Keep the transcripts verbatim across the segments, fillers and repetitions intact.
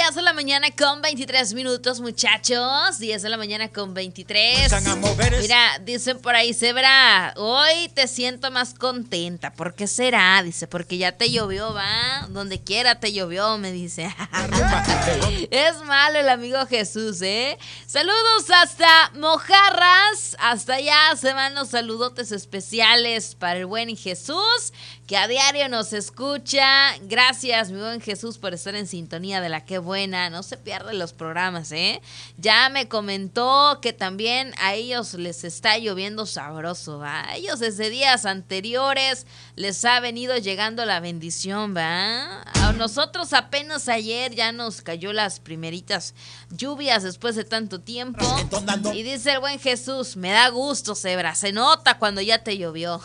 diez de la mañana con veintitrés minutos, muchachos. diez de la mañana con veintitrés. Mira, dicen por ahí, Zebra, hoy te siento más contenta. ¿Por qué será? Dice, porque ya te llovió, va. Donde quiera te llovió, me dice. Es malo el amigo Jesús, ¿eh? Saludos hasta Mojarras. Hasta allá se van los saludotes especiales para el buen Jesús, que a diario nos escucha. Gracias, mi buen Jesús, por estar en sintonía de la Qué Buena. No se pierden los programas, ¿eh? Ya me comentó que también a ellos les está lloviendo sabroso, ¿va? A ellos desde días anteriores les ha venido llegando la bendición, ¿va? A nosotros apenas ayer ya nos cayó las primeritas lluvias después de tanto tiempo. Y dice el buen Jesús, me da gusto, Zebra, se nota cuando ya te llovió.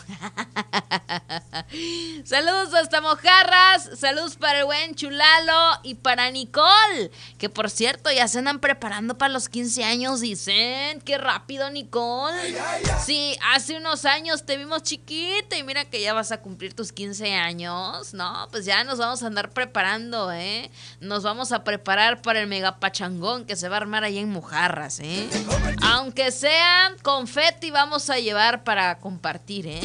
Saludos hasta Mojarras, saludos para el buen Chulalo y para Nicole, que por cierto ya se andan preparando para los quince años, dicen. Qué rápido, Nicole. Sí, hace unos años te vimos chiquita y mira que ya vas a cumplir tus quince años. No, pues ya nos vamos a andar preparando, ¿eh? Nos vamos a preparar para el mega pachangón que se va a armar allá en Mojarras, ¿eh? Aunque sea confeti vamos a llevar para compartir, ¿eh?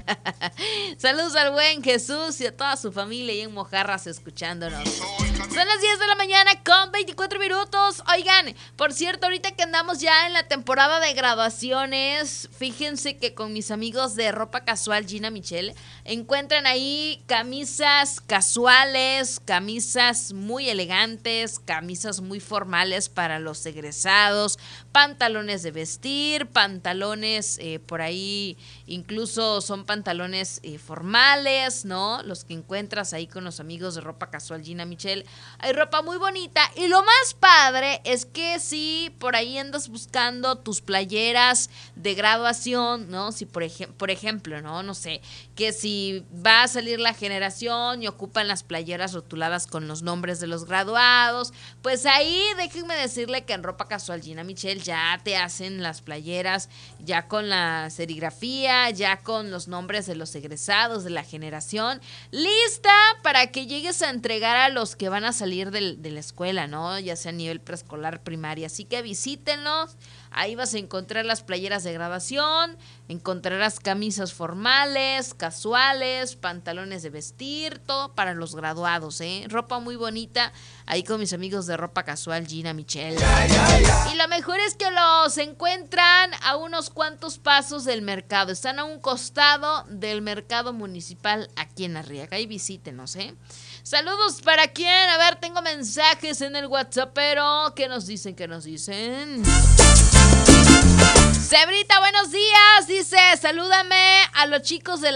Saludos al buen Jesús y a toda su familia y en Mojarras escuchándonos. Son las diez de la mañana con veinticuatro minutos. Oigan, por cierto, ahorita que andamos ya en la temporada de graduaciones, fíjense que con mis amigos de Ropa Casual Gina Michelle encuentran ahí camisas casuales, camisas muy elegantes, camisas muy formales para los egresados, pantalones de vestir, pantalones eh, por ahí, incluso son pantalones eh, formales, ¿no? Los que encuentras ahí con los amigos de Ropa Casual Gina Michelle. Hay ropa muy bonita y lo más padre es que si por ahí andas buscando tus playeras de graduación, ¿no? Si por, ej- por ejemplo, ¿no? No sé, que si va a salir la generación y ocupan las playeras rotuladas con los nombres de los graduados, pues ahí déjenme decirle que en Ropa Casual Gina Michelle ya te hacen las playeras ya con la serigrafía, ya con los nombres de los egresados de la generación, lista para que llegues a entregar a los que van a salir del, de la escuela, ¿no? Ya sea a nivel preescolar, primaria. Así que visítenlos. Ahí vas a encontrar las playeras de graduación, encontrarás camisas formales, casuales, pantalones de vestir, todo para los graduados, ¿eh? Ropa muy bonita, ahí con mis amigos de Ropa Casual Gina Michelle. Y lo mejor es que los encuentran a unos cuantos pasos del mercado. Están a un costado del mercado municipal aquí en Arriaga. Ahí visítenos, ¿eh? Saludos para quién. A ver, tengo mensajes en el WhatsApp, pero ¿qué nos dicen? ¿Qué nos dicen? Cebrita, buenos días. Dice, salúdame a los chicos de la